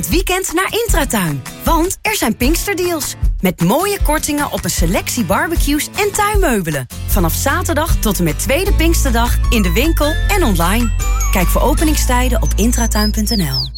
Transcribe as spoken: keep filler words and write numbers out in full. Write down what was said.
dit weekend naar Intratuin. Want er zijn Pinksterdeals. Met mooie kortingen op een selectie barbecues en tuinmeubelen. Vanaf zaterdag tot en met tweede Pinksterdag in de winkel en online. Kijk voor openingstijden op intratuin punt n l.